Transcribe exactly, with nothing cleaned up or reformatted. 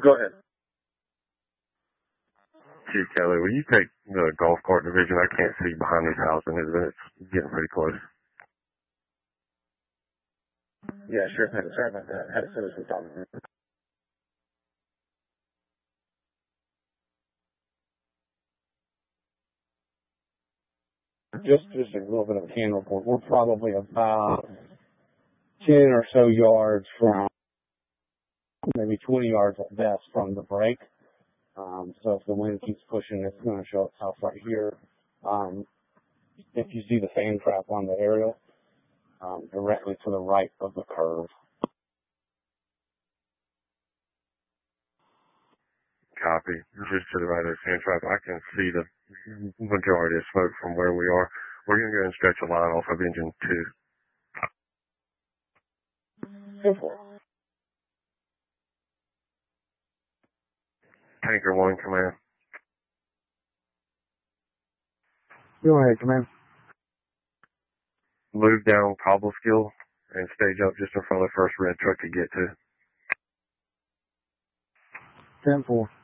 Go ahead. Chief Kelly, will you take the golf cart division? I can't see behind this house, and it's getting pretty close. Yeah, sure. Sorry about that. I had a citizen problem. Just just a little bit of a can report. We're probably about ten or so yards from, maybe twenty yards at best from the break. Um, so if the wind keeps pushing, it's going to show itself right here. Um, if you see the fan trap on the aerial, um, directly to the right of the curve. Copy. Just to the right of the fan trap. I can see the majority of smoke from where we are. We're going to go and stretch a line off of engine two. Go for it. Tanker one, command. Go ahead, command. Move down Cobbleskill and stage up just in front of the first red truck to get to. ten four.